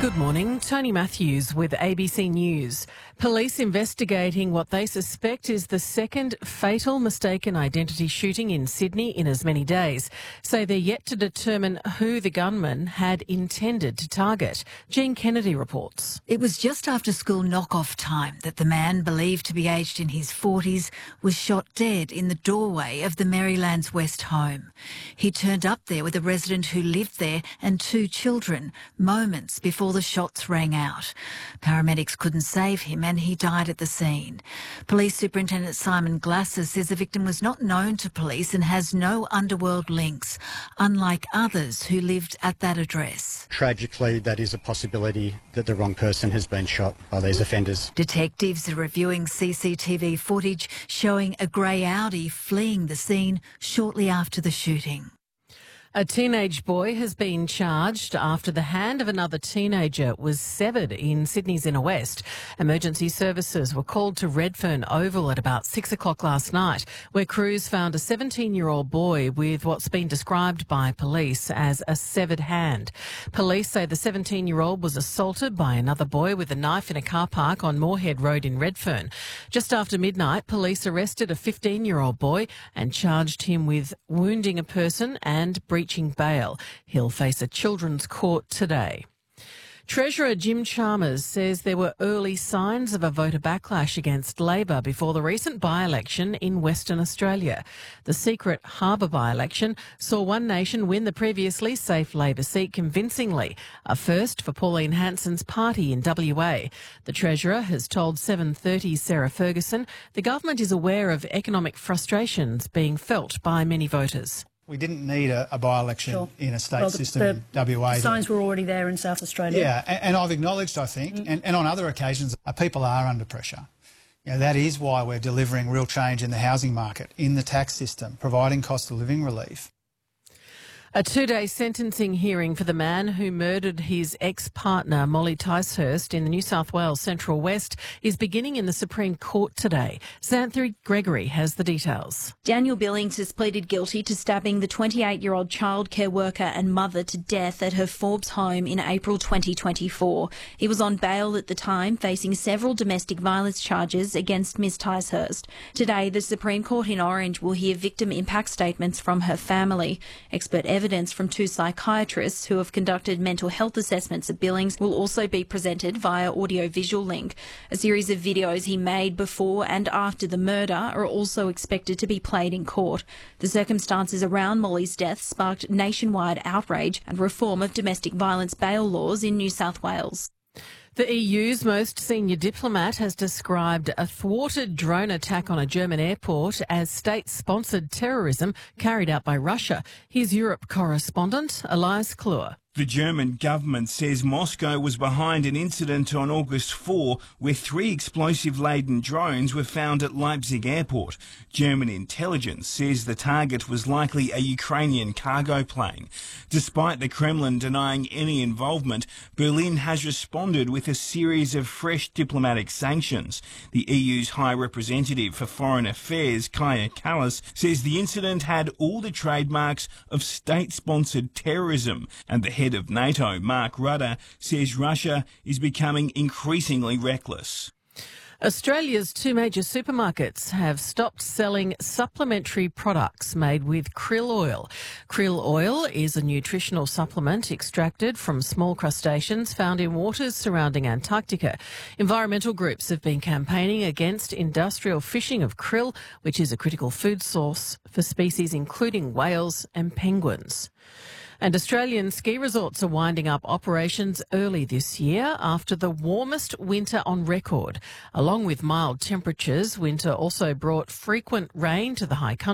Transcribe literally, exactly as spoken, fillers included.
Good morning, Tony Matthews with A B C News. Police investigating what they suspect is the second fatal mistaken identity shooting in Sydney in as many days say they're yet to determine who the gunman had intended to target. Jean Kennedy reports. It was just after school knock-off time that the man, believed to be aged in his forties, was shot dead in the doorway of the Marylands West home. He turned up there with a resident who lived there and two children, moments before the shots rang out. Paramedics couldn't save him and he died at the scene. Police Superintendent Simon Glasser says the victim was not known to police and has no underworld links, unlike others who lived at that address. Tragically, that is a possibility that the wrong person has been shot by these offenders. Detectives are reviewing C C T V footage showing a grey Audi fleeing the scene shortly after the shooting. A teenage boy has been charged after the hand of another teenager was severed in Sydney's inner west. Emergency services were called to Redfern Oval at about six o'clock last night, where crews found a seventeen-year-old boy with what's been described by police as a severed hand. Police say the seventeen-year-old was assaulted by another boy with a knife in a car park on Moorhead Road in Redfern. Just after midnight, police arrested a fifteen-year-old boy and charged him with wounding a person and breaching bail. He'll face a children's court today. Treasurer Jim Chalmers says there were early signs of a voter backlash against Labor before the recent by-election in Western Australia. The secret Harbour by-election saw One Nation win the previously safe Labor seat convincingly, a first for Pauline Hanson's party in W A. The Treasurer has told seven thirty's Sarah Ferguson the government is aware of economic frustrations being felt by many voters. We didn't need a, a by-election sure. in a state well, the, system the, in W A. The signs were already there in South Australia. Yeah, and, and I've acknowledged, I think, mm. and, and on other occasions, uh, people are under pressure. You know, that is why we're delivering real change in the housing market, in the tax system, providing cost of living relief. A two-day sentencing hearing for the man who murdered his ex-partner, Molly Ticehurst, in the New South Wales Central West is beginning in the Supreme Court today. Xanthi Gregory has the details. Daniel Billings has pleaded guilty to stabbing the twenty-eight-year-old childcare worker and mother to death at her Forbes home in April twenty twenty-four. He was on bail at the time, facing several domestic violence charges against Miss Ticehurst. Today, the Supreme Court in Orange will hear victim impact statements from her family. Expert evidence Evidence from two psychiatrists who have conducted mental health assessments at Billings will also be presented via audio-visual link. A series of videos he made before and after the murder are also expected to be played in court. The circumstances around Molly's death sparked nationwide outrage and reform of domestic violence bail laws in New South Wales. The E U's most senior diplomat has described a thwarted drone attack on a German airport as state-sponsored terrorism carried out by Russia. Here's Europe correspondent Elias Kluwer. The German government says Moscow was behind an incident on August fourth where three explosive-laden drones were found at Leipzig airport. German intelligence says the target was likely a Ukrainian cargo plane. Despite the Kremlin denying any involvement, Berlin has responded with a series of fresh diplomatic sanctions. The E U's High Representative for Foreign Affairs, Kaja Kallas, says the incident had all the trademarks of state-sponsored terrorism, and the head of NATO, Mark Rutte, says Russia is becoming increasingly reckless. Australia's two major supermarkets have stopped selling supplementary products made with krill oil. Krill oil is a nutritional supplement extracted from small crustaceans found in waters surrounding Antarctica. Environmental groups have been campaigning against industrial fishing of krill, which is a critical food source for species including whales and penguins. And Australian ski resorts are winding up operations early this year after the warmest winter on record. Along with mild temperatures, winter also brought frequent rain to the high country.